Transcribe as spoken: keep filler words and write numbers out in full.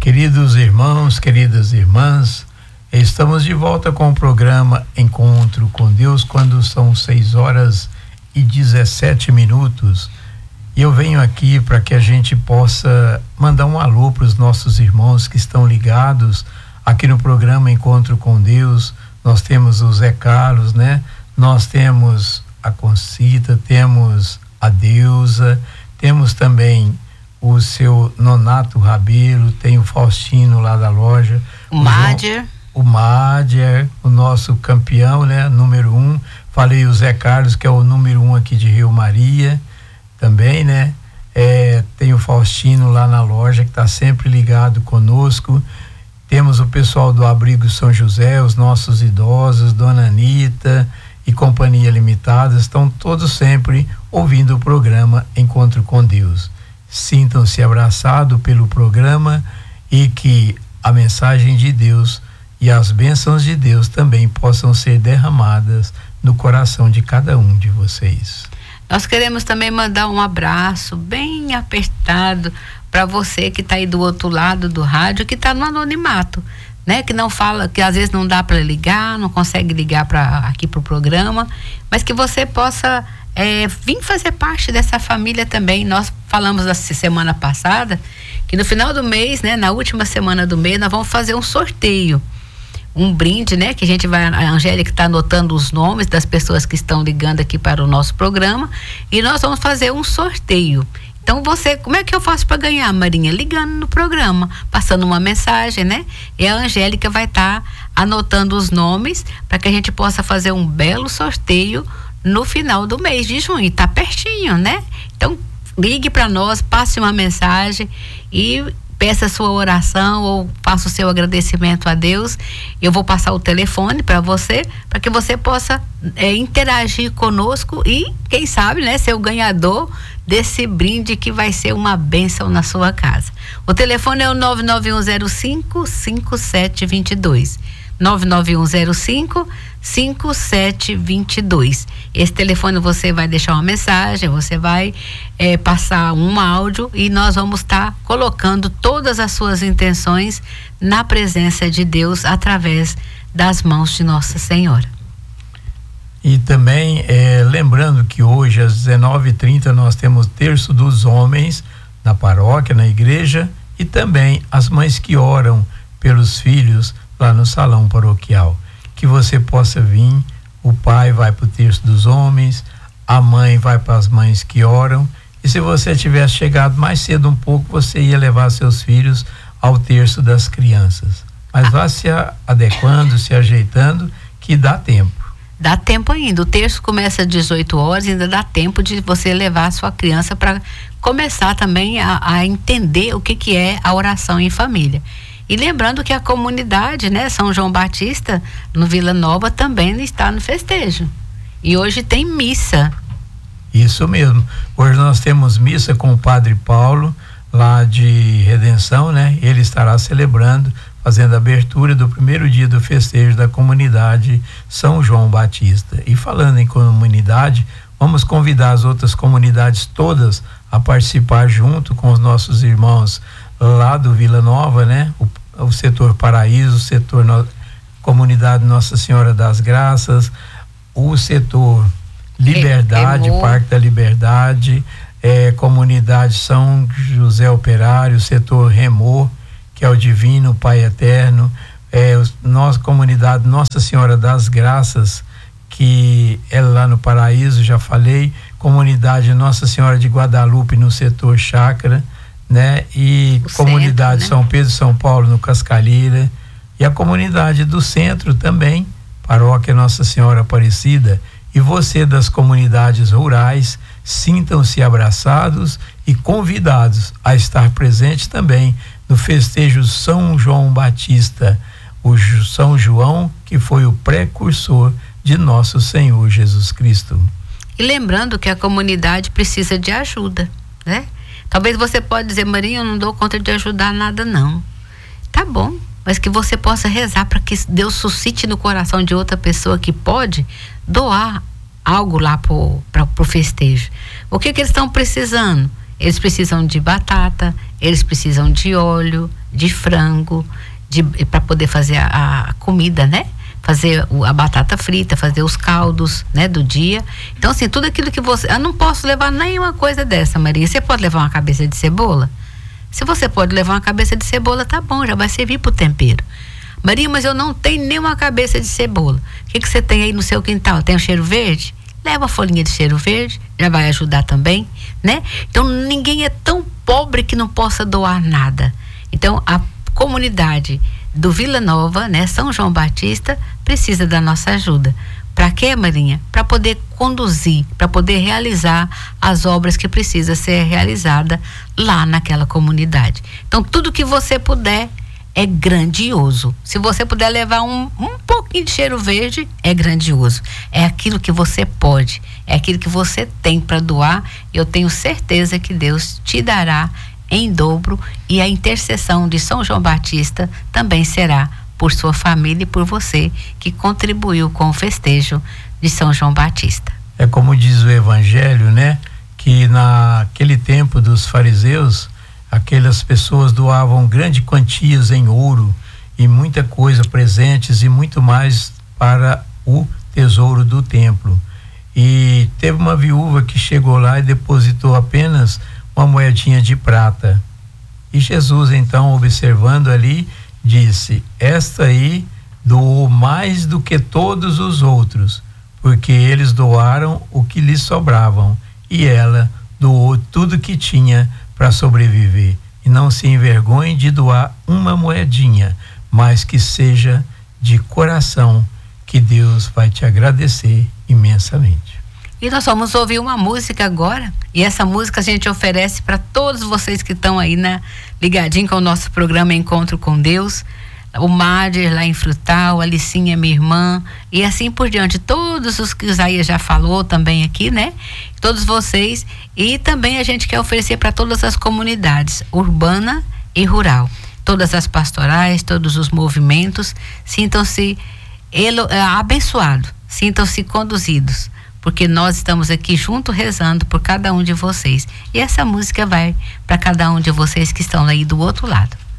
Queridos irmãos, queridas irmãs, estamos de volta com o programa Encontro com Deus, quando são seis horas e dezessete minutos. E eu venho aqui para que a gente possa mandar um alô para os nossos irmãos que estão ligados aqui no programa Encontro com Deus. Nós temos o Zé Carlos, né? Nós temos a Concita, temos a Deusa, temos também o seu Nonato Rabelo, tem o Faustino lá da loja. O Mádia. O Mádia, o nosso campeão, né? Número um. Falei o Zé Carlos, que é o número um aqui de Rio Maria, também, né? É, tem o Faustino lá na loja, que está sempre ligado conosco. Temos o pessoal do Abrigo São José, os nossos idosos, Dona Anita e Companhia Limitada, estão todos sempre ouvindo o programa Encontro com Deus. Sintam-se abraçados pelo programa e que a mensagem de Deus e as bênçãos de Deus também possam ser derramadas no coração de cada um de vocês. Nós queremos também mandar um abraço bem apertado para você que está aí do outro lado do rádio, que está no anonimato, né? Que não fala, que às vezes não dá para ligar, não consegue ligar para aqui para o programa, mas que você possa É, vim fazer parte dessa família também. Nós falamos na semana passada que no final do mês, né, na última semana do mês, nós vamos fazer um sorteio, um brinde, né, que a gente vai, a Angélica está anotando os nomes das pessoas que estão ligando aqui para o nosso programa, e nós vamos fazer um sorteio. Então você, como é que eu faço para ganhar, Marinha? Ligando no programa, passando uma mensagem, né? E a Angélica vai estar tá anotando os nomes para que a gente possa fazer um belo sorteio no final do mês de junho. Tá pertinho, né? Então ligue para nós, passe uma mensagem e peça a sua oração ou faça o seu agradecimento a Deus. Eu vou passar o telefone para você, para que você possa é, interagir conosco e, quem sabe, né, ser o ganhador desse brinde que vai ser uma bênção na sua casa. O telefone é o nove nove um zero cinco, cinco sete dois dois. nove nove um zero cinco, cinco sete dois dois. Esse telefone você vai deixar uma mensagem, você vai é, passar um áudio e nós vamos estar tá colocando todas as suas intenções na presença de Deus através das mãos de Nossa Senhora. E também é, lembrando que hoje às dezenove e trinta nós temos Terço dos Homens na paróquia, na igreja, e também as mães que oram pelos filhos lá no salão paroquial. Que você possa vir, o pai vai para o Terço dos Homens, a mãe vai para as mães que oram, e se você tivesse chegado mais cedo um pouco, você ia levar seus filhos ao Terço das Crianças. Mas vá se adequando, se ajeitando, que dá tempo. Dá tempo ainda. O terço começa às dezoito horas, ainda dá tempo de você levar a sua criança para começar também a, a entender o que, que é a oração em família. E lembrando que a comunidade, né, São João Batista, no Vila Nova, também está no festejo. E hoje tem missa. Isso mesmo. Hoje nós temos missa com o Padre Paulo, lá de Redenção, né? Ele estará celebrando, fazendo a abertura do primeiro dia do festejo da comunidade São João Batista. E falando em comunidade, vamos convidar as outras comunidades todas a participar junto com os nossos irmãos lá do Vila Nova, né? O, o setor Paraíso, o setor no, Comunidade Nossa Senhora das Graças, o setor Liberdade, Remor. Parque da Liberdade, é, Comunidade São José Operário, setor Remor, que é o Divino Pai Eterno, é, nossa comunidade Nossa Senhora das Graças, que é lá no Paraíso, já falei, comunidade Nossa Senhora de Guadalupe no setor Chácara, né? E o comunidade centro, né? São Pedro e São Paulo no Cascalheira, e a comunidade do centro também, Paróquia Nossa Senhora Aparecida. E você das comunidades rurais, sintam-se abraçados e convidados a estar presente também no festejo São João Batista, o São João que foi o precursor de nosso Senhor Jesus Cristo. E lembrando que a comunidade precisa de ajuda, né? Talvez você pode dizer, Marinha, eu não dou conta de ajudar nada não. Tá bom, mas que você possa rezar para que Deus suscite no coração de outra pessoa que pode doar algo lá para o festejo. O que que eles estão precisando? Eles precisam de batata, eles precisam de óleo, de frango, para poder fazer a, a comida, né? Fazer o, a batata frita, fazer os caldos, né, do dia. Então, assim, tudo aquilo que você... Eu não posso levar nenhuma coisa dessa, Maria. Você pode levar uma cabeça de cebola? Se você pode levar uma cabeça de cebola, tá bom, já vai servir pro tempero. Maria, mas eu não tenho nenhuma cabeça de cebola. O que, que você tem aí no seu quintal? Tem o cheiro verde? Leva a folhinha de cheiro verde, já vai ajudar também, né? Então, ninguém é tão pobre que não possa doar nada. Então, a comunidade do Vila Nova, né, São João Batista, precisa da nossa ajuda. Para quê, Marinha? Para poder conduzir, para poder realizar as obras que precisa ser realizada lá naquela comunidade. Então, tudo que você puder é grandioso. Se você puder levar um, um pouquinho de cheiro verde, é grandioso. É aquilo que você pode, é aquilo que você tem para doar. Eu tenho certeza que Deus te dará em dobro, e a intercessão de São João Batista também será por sua família e por você que contribuiu com o festejo de São João Batista. É como diz o Evangelho, né? Que naquele tempo dos fariseus, aquelas pessoas doavam grandes quantias em ouro e muita coisa, presentes e muito mais para o tesouro do templo. E teve uma viúva que chegou lá e depositou apenas uma moedinha de prata. E Jesus, então, observando ali, disse: esta aí doou mais do que todos os outros, porque eles doaram o que lhes sobravam, e ela doou tudo que tinha para sobreviver. E não se envergonhe de doar uma moedinha, mas que seja de coração, que Deus vai te agradecer imensamente. E nós vamos ouvir uma música agora, e essa música a gente oferece para todos vocês que estão aí, né, ligadinho com o nosso programa Encontro com Deus. O Mader lá em Frutal, a Licinha, minha irmã, e assim por diante, todos os que o Isaías já falou também aqui, né? Todos vocês, e também a gente quer oferecer para todas as comunidades, urbana e rural, todas as pastorais, todos os movimentos, sintam-se elo, abençoados, sintam-se conduzidos, porque nós estamos aqui junto rezando por cada um de vocês, e essa música vai para cada um de vocês que estão aí do outro lado.